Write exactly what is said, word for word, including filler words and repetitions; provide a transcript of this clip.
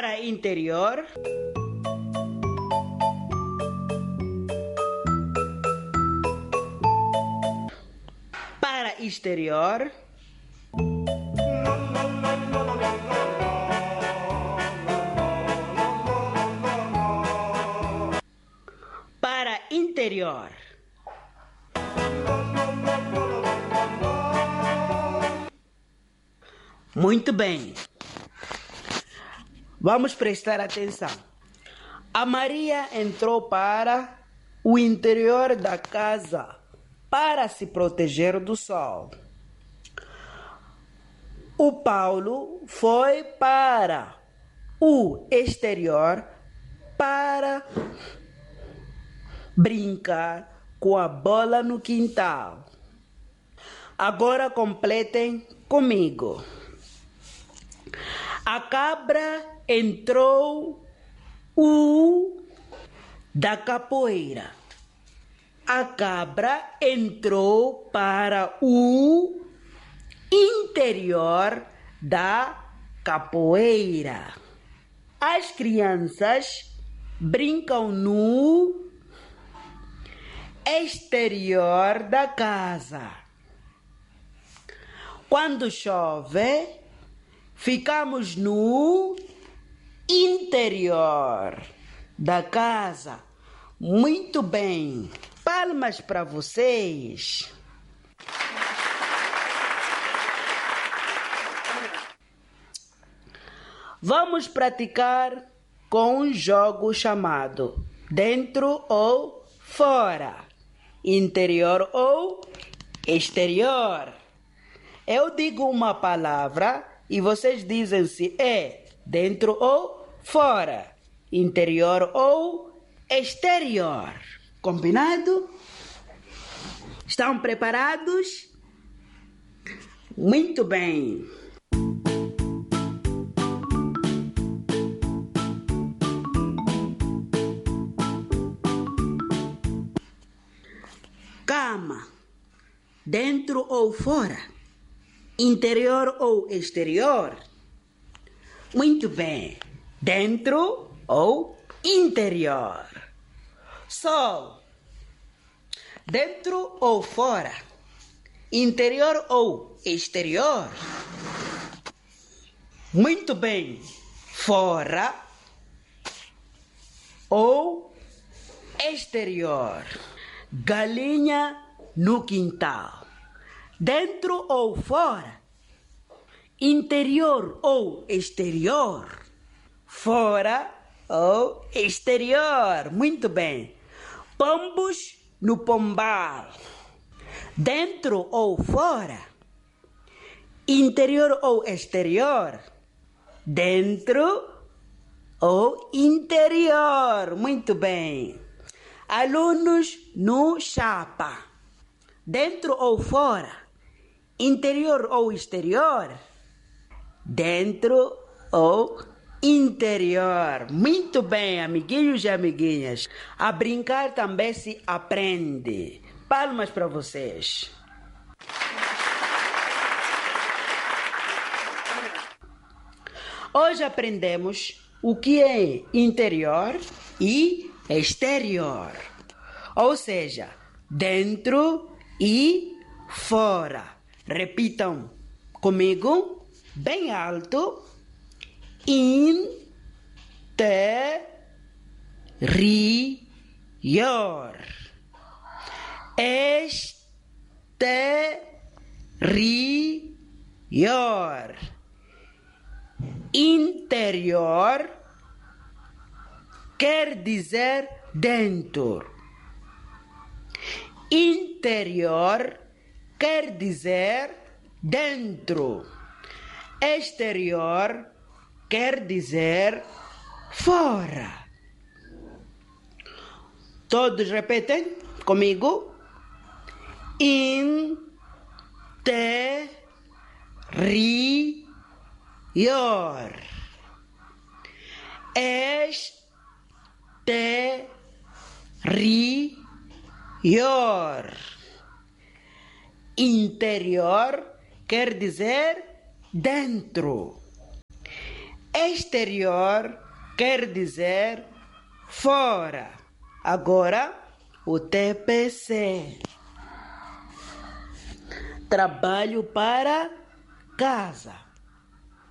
Para interior. Para exterior. Para interior. Muito bem. Vamos prestar atenção. A Maria entrou para o interior da casa para se proteger do sol. O Paulo foi para o exterior para brincar com a bola no quintal. Agora completem comigo. A cabra entrou o da capoeira. A cabra entrou para o interior da capoeira. As crianças brincam no exterior da casa. Quando chove, ficamos no interior da casa. Muito bem. Palmas para vocês. Vamos praticar com um jogo chamado dentro ou fora, interior ou exterior. Eu digo uma palavra e vocês dizem se é dentro ou fora, interior ou exterior. Combinado? Estão preparados? Muito bem. Cama, dentro ou fora, interior ou exterior? Muito bem. Dentro ou interior? Sol, dentro ou fora, interior ou exterior? Muito bem. Fora ou exterior? Galinha no quintal, dentro ou fora, interior ou exterior? Fora ou exterior? Muito bem. Pombos no pombal, dentro ou fora, interior ou exterior? Dentro ou interior? Muito bem. Alunos no chapa, dentro ou fora, interior ou exterior? Dentro ou interior? Muito bem, amiguinhos e amiguinhas. A brincar também se aprende. Palmas para vocês. Hoje aprendemos o que é interior e exterior, ou seja, dentro e fora. Repitam comigo, bem alto. Interior, exterior. Interior quer dizer dentro. Interior quer dizer dentro. Exterior quer dizer fora. Todos repetem comigo. Interior, exterior. Interior quer dizer dentro. exterior quer dizer fora. Agora, o T P C. Trabalho para casa.